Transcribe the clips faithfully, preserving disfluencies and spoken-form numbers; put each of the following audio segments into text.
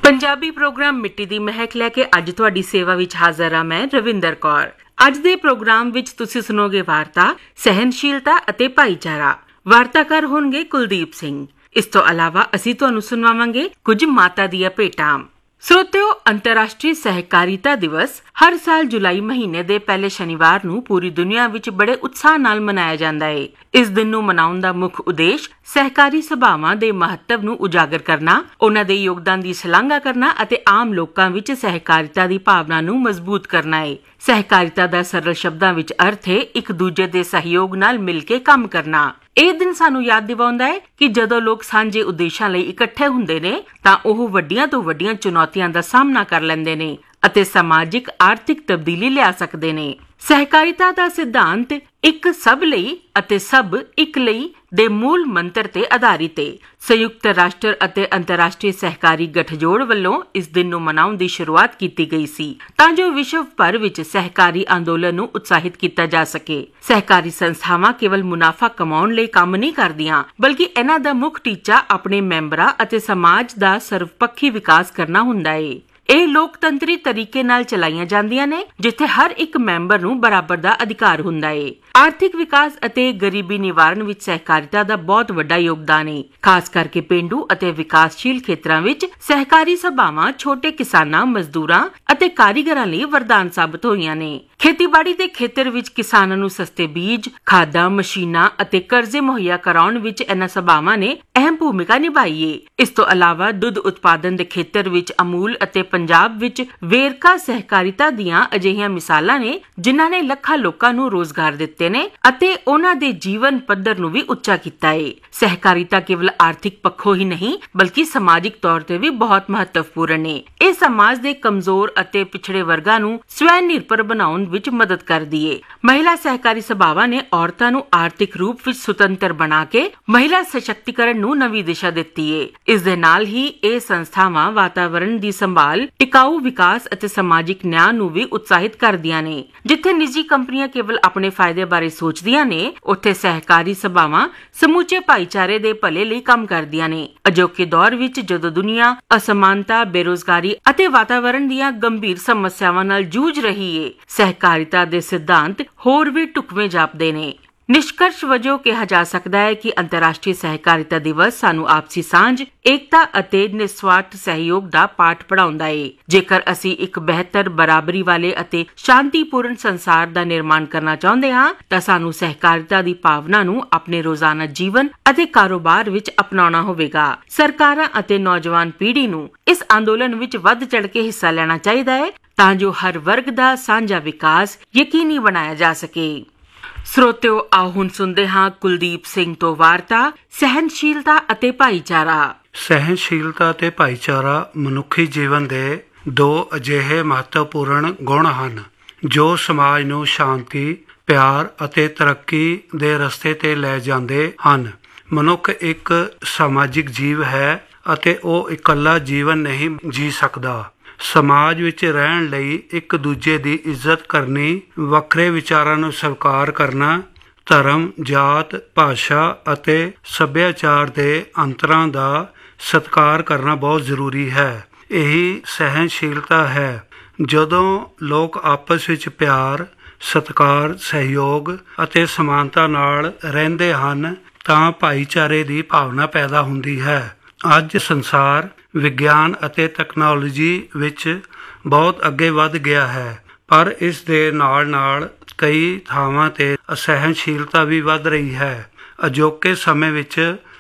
Punjabi programme ਮਿੱਟੀ ਦੀ ਮਹਿਕ ਲੈ ਕੇ ਅੱਜ ਤੁਹਾਡੀ ਸੇਵਾ ਵਿੱਚ ਹਾਜ਼ਰ ਹਾਂ ਮੈਂ ਰਵਿੰਦਰ ਕੌਰ। ਅੱਜ ਦੇ ਪ੍ਰੋਗਰਾਮ ਵਿੱਚ ਤੁਸੀਂ ਸੁਣੋਗੇ ਵਾਰਤਾ ਸਹਿਨਸ਼ੀਲਤਾ ਅਤੇ ਭਾਈਚਾਰਾ। ਵਾਰਤਾਕਾਰ ਹੋਣਗੇ ਕੁਲਦੀਪ ਸਿੰਘ। ਇਸ ਤੋਂ ਇਲਾਵਾ ਅਸੀਂ ਤੁਹਾਨੂੰ ਸੁਣਾਵਾਂਗੇ ਕੁਝ ਮਾਤਾ ਦੀਆਂ ਭੇਟਾਂ। ਸਰੋਤਿਓ, ਅੰਤਰਰਾਸ਼ਟਰੀ ਸਹਿਕਾਰੀਤਾ ਦਿਵਸ ਹਰ ਸਾਲ ਜੁਲਾਈ ਮਹੀਨੇ ਦੇ ਪਹਿਲੇ ਸ਼ਨੀਵਾਰ ਨੂੰ ਪੂਰੀ ਦੁਨੀਆ ਵਿੱਚ ਬੜੇ ਉਤਸ਼ਾਹ ਨਾਲ ਮਨਾਇਆ ਜਾਂਦਾ ਹੈ। ਇਸ ਦਿਨ ਨੂੰ ਮਨਾਉਣ ਦਾ ਮੁੱਖ ਉਦੇਸ਼ ਸਹਿਕਾਰੀ ਸਭਾਵਾਂ ਦੇ ਮਹੱਤਵ ਨੂੰ ਉਜਾਗਰ ਕਰਨਾ, ਉਹਨਾਂ ਦੇ ਯੋਗਦਾਨ ਦੀ ਸ਼ਲਾਘਾ ਕਰਨਾ ਅਤੇ ਆਮ ਲੋਕਾਂ ਵਿੱਚ ਸਹਿਕਾਰੀਤਾ ਦੀ ਭਾਵਨਾ ਨੂੰ ਮਜ਼ਬੂਤ ਕਰਨਾ ਹੈ। ਸਹਿਕਾਰੀਤਾ ਦਾ ਸਰਲ ਸ਼ਬਦਾਂ ਵਿੱਚ ਅਰਥ ਹੈ ਇੱਕ ਦੂਜੇ ਦੇ ਸਹਿਯੋਗ ਨਾਲ ਮਿਲ ਕੇ ਕੰਮ ਕਰਨਾ। ਇਹ ਦਿਨ ਸਾਨੂੰ ਯਾਦ ਦਿਵਾਉਂਦਾ ਹੈ ਕਿ ਜਦੋਂ ਲੋਕ ਸਾਂਝੇ ਉਦੇਸ਼ਾਂ ਲਈ ਇਕੱਠੇ ਹੁੰਦੇ ਨੇ ਤਾਂ ਉਹ ਵੱਡੀਆਂ ਤੋਂ ਵੱਡੀਆਂ ਚੁਣੌਤੀਆਂ ਦਾ ਸਾਹਮਣਾ ਕਰ ਲੈਂਦੇ ਨੇ ਅਤੇ ਸਮਾਜਿਕ ਆਰਥਿਕ ਤਬਦੀਲੀ ਲਿਆ ਸਕਦੇ ਨੇ। ਸਹਿਕਾਰੀਤਾ ਦਾ ਸਿਧਾਂਤ ਇੱਕ ਸਭ ਲਈ ਅਤੇ ਸਭ ਇੱਕ ਲਈ ਦੇ ਮੂਲ ਮੰਤਰ ਤੇ ਆਧਾਰਿਤ ਹੈ। ਸੰਯੁਕਤ ਰਾਸ਼ਟਰ ਅਤੇ ਅੰਤਰਰਾਸ਼ਟਰੀ ਸਹਿਕਾਰੀ ਗਠਜੋੜ ਵੱਲੋਂ ਇਸ ਦਿਨ ਨੂੰ ਮਨਾਉਣ ਦੀ ਸ਼ੁਰੂਆਤ ਕੀਤੀ ਗਈ ਸੀ ਤਾਂ ਜੋ ਵਿਸ਼ਵ ਭਰ ਵਿੱਚ ਸਹਿਕਾਰੀ ਅੰਦੋਲਨ ਨੂੰ ਉਤਸ਼ਾਹਿਤ ਕੀਤਾ ਜਾ ਸਕੇ। ਸਹਿਕਾਰੀ ਸੰਸਥਾਵਾਂ ਕੇਵਲ ਮੁਨਾਫਾ ਕਮਾਉਣ ਲਈ ਕੰਮ ਨਹੀਂ ਕਰਦੀਆਂ, ਬਲਕਿ ਇਹਨਾਂ ਦਾ ਮੁੱਖ ਟੀਚਾ ਆਪਣੇ ਮੈਂਬਰਾਂ ਅਤੇ ਸਮਾਜ ਦਾ ਸਰਵਪੱਖੀ ਵਿਕਾਸ ਕਰਨਾ ਹੁੰਦਾ ਹੈ। ਇਹ ਲੋਕਤੰਤਰੀ ਤਰੀਕੇ ਨਾਲ ਚਲਾਈਆਂ ਜਾਂਦੀਆਂ ਨੇ ਜਿੱਥੇ ਹਰ ਇੱਕ ਮੈਂਬਰ ਨੂੰ ਬਰਾਬਰ ਦਾ ਅਧਿਕਾਰ ਹੁੰਦਾ ਹੈ। ਆਰਥਿਕ ਵਿਕਾਸ ਅਤੇ ਗਰੀਬੀ ਨਿਵਾਰਨ ਵਿੱਚ ਸਹਿਕਾਰੀਤਾ ਦਾ ਬਹੁਤ ਵੱਡਾ ਯੋਗਦਾਨ ਹੈ। ਖਾਸ ਕਰਕੇ ਪੇਂਡੂ ਅਤੇ ਵਿਕਾਸਸ਼ੀਲ ਖੇਤਰਾਂ ਵਿੱਚ ਸਹਿਕਾਰੀ ਸਭਾਵਾਂ ਛੋਟੇ ਕਿਸਾਨਾਂ, ਮਜ਼ਦੂਰਾਂ ਅਤੇ ਕਾਰੀਗਰਾਂ ਲਈ ਵਰਦਾਨ ਸਾਬਤ ਹੋਈਆਂ ਨੇ। ਖੇਤੀਬਾੜੀ ਦੇ ਖੇਤਰ ਵਿੱਚ ਕਿਸਾਨਾਂ ਨੂੰ ਸਸਤੇ ਬੀਜ, ਖਾਦਾਂ, ਮਸ਼ੀਨਾਂ ਅਤੇ ਕਰਜ਼ੇ ਮੁਹੱਈਆ ਕਰਾਉਣ ਵਿੱਚ ਇਹਨਾਂ ਸਭਾਵਾਂ ਨੇ ਅਹਿਮ ਭੂਮਿਕਾ ਨਿਭਾਈ ਹੈ। ਇਸ ਤੋਂ ਇਲਾਵਾ ਦੁੱਧ ਉਤਪਾਦਨ ਦੇ ਖੇਤਰ ਵਿੱਚ ਅਮੂਲ ਅਤੇ ਪੰਜਾਬ ਵਿੱਚ ਵੇਰਕਾ ਸਹਿਕਾਰੀਤਾ ਦੀਆਂ ਅਜਿਹੀਆਂ ਮਿਸਾਲਾਂ ਨੇ ਜਿਨ੍ਹਾਂ ਨੇ ਲੱਖਾਂ ਲੋਕਾਂ ਨੂੰ ਰੋਜ਼ਗਾਰ ਦਿੱਤੇ ਨੇ ਅਤੇ ਉਹਨਾਂ ਦੇ ਜੀਵਨ ਪੱਧਰ ਨੂੰ ਵੀ ਉੱਚਾ ਕੀਤਾ ਹੈ। ਸਹਿਕਾਰੀਤਾ ਕੇਵਲ ਆਰਥਿਕ ਪੱਖੋਂ ਹੀ ਨਹੀਂ ਬਲਕਿ ਸਮਾਜਿਕ ਤੌਰ ਤੇ ਵੀ ਬਹੁਤ ਮਹੱਤਵਪੂਰਨ ਹੈ। ਇਹ ਸਮਾਜ ਦੇ ਕਮਜ਼ੋਰ ਅਤੇ ਪਿਛੜੇ ਵਰਗਾਂ ਨੂੰ ਸਵੈ ਨਿਰਭਰ ਬਣਾਉਣ ਵਿੱਚ ਮਦਦ ਕਰਦੀ ਹੈ। ਮਹਿਲਾ ਸਹਿਕਾਰੀ ਸਭਾਵਾਂ ਨੇ ਔਰਤਾਂ ਨੂੰ ਆਰਥਿਕ ਰੂਪ ਵਿੱਚ ਸੁਤੰਤਰ ਬਣਾ ਕੇ ਮਹਿਲਾ ਸਸ਼ਕਤੀਕਰਨ ਨੂੰ ਨਵੀਂ ਦਿਸ਼ਾ ਦਿੱਤੀ ਹੈ। ਇਸ ਦੇ ਨਾਲ ਹੀ ਇਹ ਸੰਸਥਾਵਾਂ ਵਾਤਾਵਰਣ ਦੀ ਸੰਭਾਲ, ਟਿਕਾਊ ਵਿਕਾਸ ਅਤੇ ਸਮਾਜਿਕ ਨਿਆਂ ਨੂੰ ਵੀ ਉਤਸ਼ਾਹਿਤ ਕਰਦੀਆਂ ਨੇ। ਜਿੱਥੇ ਨਿੱਜੀ ਕੰਪਨੀਆਂ ਕੇਵਲ ਆਪਣੇ ਫਾਇਦੇ ਬਾਰੇ ਸੋਚਦੀਆਂ ਨੇ, ਉੱਥੇ ਸਹਿਕਾਰੀ ਸਭਾਵਾਂ ਸਮੁੱਚੇ ਭਾਈਚਾਰੇ ਦੇ ਭਲੇ ਲਈ ਕੰਮ ਕਰਦੀਆਂ ਨੇ। ਅਜੋਕੇ ਦੌਰ ਵਿੱਚ ਜਦੋਂ ਦੁਨੀਆ ਅਸਮਾਨਤਾ, ਬੇਰੁਜ਼ਗਾਰੀ ਅਤੇ ਵਾਤਾਵਰਣ ਦੀਆਂ ਗੰਭੀਰ ਸਮੱਸਿਆਵਾਂ ਨਾਲ ਜੂਝ ਰਹੀ ਹੈ, ਸਹਿਕਾਰੀਤਾ ਦੇ ਸਿਧਾਂਤ ਹੋਰ ਵੀ ਢੁਕਵੇਂ ਜਾਪਦੇ ਨੇ। ਨਿਸ਼ਕਰਸ਼ ਵਜੋਂ ਕਿਹਾ ਜਾ ਸਕਦਾ ਹੈ ਕਿ ਅੰਤਰਰਾਸ਼ਟਰੀ ਸਹਿਕਾਰੀਤਾ ਦਿਵਸ ਸਾਨੂੰ ਆਪਸੀ ਸਾਂਝ, ਏਕਤਾ ਅਤੇ ਨਿਸਵਾਰਥ ਸਹਿਯੋਗ ਦਾ ਪਾਠ ਪੜਾਉਂਦਾ ਹੈ। ਜੇਕਰ ਅਸੀਂ ਇੱਕ ਬਿਹਤਰ, ਬਰਾਬਰੀ ਵਾਲੇ ਅਤੇ ਸ਼ਾਂਤੀਪੂਰਨ ਸੰਸਾਰ ਦਾ ਨਿਰਮਾਣ ਕਰਨਾ ਚਾਹੁੰਦੇ ਹਾਂ ਤਾਂ ਸਾਨੂੰ ਸਹਿਕਾਰੀਤਾ ਦੀ ਭਾਵਨਾ ਨੂੰ ਆਪਣੇ ਰੋਜ਼ਾਨਾ ਜੀਵਨ ਅਤੇ ਕਾਰੋਬਾਰ ਵਿੱਚ ਅਪਣਾਉਣਾ ਹੋਵੇਗਾ। ਸਰਕਾਰਾਂ ਅਤੇ ਨੌਜਵਾਨ ਪੀੜ੍ਹੀ ਨੂੰ ਇਸ ਅੰਦੋਲਨ ਵਿੱਚ ਵੱਧ ਚੜ੍ਹ ਕੇ ਹਿੱਸਾ ਲੈਣਾ ਚਾਹੀਦਾ ਹੈ ਤਾਂ ਜੋ ਹਰ ਵਰਗ ਦਾ ਸਾਂਝਾ ਵਿਕਾਸ ਯਕੀਨੀ ਬਣਾਇਆ ਜਾ ਸਕੇ। ਸਰੋਤਿਓ, ਆਓ ਹੁਣ ਸੁਣਦੇ ਹਾਂ ਕੁਲਦੀਪ ਸਿੰਘ ਤੋਂ ਵਾਰਤਾ ਸਹਿਨਸ਼ੀਲਤਾ ਅਤੇ ਭਾਈਚਾਰਾ। ਸਹਿਨਸ਼ੀਲਤਾ ਅਤੇ ਭਾਈਚਾਰਾ ਮਨੁੱਖੀ ਜੀਵਨ ਦੇ ਦੋ ਅਜਿਹੇ ਮਹੱਤਵਪੂਰਨ ਗੁਣ ਹਨ ਜੋ ਸਮਾਜ ਨੂੰ ਸ਼ਾਂਤੀ, ਪਿਆਰ ਅਤੇ ਤਰੱਕੀ ਦੇ ਰਸਤੇ ਤੇ ਲੈ ਜਾਂਦੇ ਹਨ। ਮਨੁੱਖ ਇੱਕ ਸਮਾਜਿਕ ਜੀਵ ਹੈ ਅਤੇ ਉਹ ਇਕੱਲਾ ਜੀਵਨ ਨਹੀਂ ਜੀ ਸਕਦਾ। ਸਮਾਜ ਵਿੱਚ ਰਹਿਣ ਲਈ ਇੱਕ ਦੂਜੇ ਦੀ ਇੱਜ਼ਤ ਕਰਨੀ, ਵੱਖਰੇ ਵਿਚਾਰਾਂ ਨੂੰ ਸਵੀਕਾਰ ਕਰਨਾ, ਧਰਮ, ਜਾਤ, ਭਾਸ਼ਾ ਅਤੇ ਸੱਭਿਆਚਾਰ ਦੇ ਅੰਤਰਾਂ ਦਾ ਸਤਿਕਾਰ ਕਰਨਾ ਬਹੁਤ ਜ਼ਰੂਰੀ ਹੈ। ਇਹੀ ਸਹਿਨਸ਼ੀਲਤਾ ਹੈ। ਜਦੋਂ ਲੋਕ ਆਪਸ ਵਿੱਚ ਪਿਆਰ, ਸਤਿਕਾਰ, ਸਹਿਯੋਗ ਅਤੇ ਸਮਾਨਤਾ ਨਾਲ ਰਹਿੰਦੇ ਹਨ ਤਾਂ ਭਾਈਚਾਰੇ ਦੀ ਭਾਵਨਾ ਪੈਦਾ ਹੁੰਦੀ ਹੈ। ਅੱਜ ਸੰਸਾਰ ਵਿਗਿਆਨ ਅਤੇ ਤਕਨਾਲੋਜੀ ਵਿੱਚ ਬਹੁਤ ਅੱਗੇ ਵੱਧ ਗਿਆ ਹੈ, ਪਰ ਇਸ ਦੇ ਨਾਲ ਨਾਲ ਕਈ ਥਾਵਾਂ ਤੇ ਅਸਹਿਣਸ਼ੀਲਤਾ ਵੀ ਵੱਧ ਰਹੀ ਹੈ। ਅਜੋਕੇ ਸਮੇਂ ਵਿੱਚ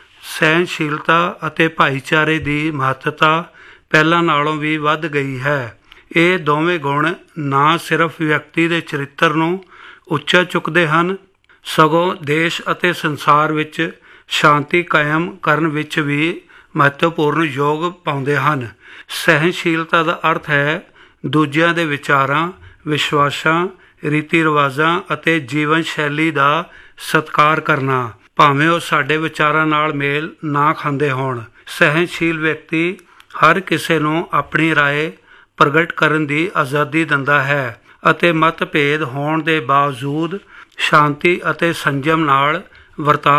ਸਹਿਨਸ਼ੀਲਤਾ ਅਤੇ ਭਾਈਚਾਰੇ ਦੀ ਮਹੱਤਤਾ ਪਹਿਲਾਂ ਨਾਲੋਂ ਵੀ ਵੱਧ ਗਈ ਹੈ। ਇਹ ਦੋਵੇਂ ਗੁਣ ਨਾ ਸਿਰਫ ਵਿਅਕਤੀ ਦੇ ਚਰਿੱਤਰ ਨੂੰ ਉੱਚਾ ਚੁੱਕਦੇ ਹਨ, ਸਗੋਂ ਦੇਸ਼ ਅਤੇ ਸੰਸਾਰ ਵਿੱਚ ਸ਼ਾਂਤੀ ਕਾਇਮ ਕਰਨ ਵਿੱਚ ਵੀ ਮਹੱਤਵਪੂਰਨ ਯੋਗ ਪਾਉਂਦੇ ਹਨ। ਸਹਿਨਸ਼ੀਲਤਾ ਦਾ ਅਰਥ ਹੈ ਦੂਜਿਆਂ ਦੇ ਵਿਚਾਰਾਂ, ਵਿਸ਼ਵਾਸਾਂ, ਰੀਤੀ ਰਿਵਾਜ਼ਾਂ ਅਤੇ ਜੀਵਨ ਸ਼ੈਲੀ ਦਾ ਸਤਿਕਾਰ ਕਰਨਾ, ਭਾਵੇਂ ਉਹ ਸਾਡੇ ਵਿਚਾਰਾਂ ਨਾਲ ਮੇਲ ਨਾ ਖਾਂਦੇ ਹੋਣ। ਸਹਿਨਸ਼ੀਲ ਵਿਅਕਤੀ ਹਰ ਕਿਸੇ ਨੂੰ ਆਪਣੀ ਰਾਏ ਪ੍ਰਗਟ ਕਰਨ ਦੀ ਆਜ਼ਾਦੀ ਦਿੰਦਾ ਹੈ ਅਤੇ ਮਤਭੇਦ ਹੋਣ ਦੇ ਬਾਵਜੂਦ ਸ਼ਾਂਤੀ ਅਤੇ ਸੰਜਮ ਨਾਲ ਵਰਤਾ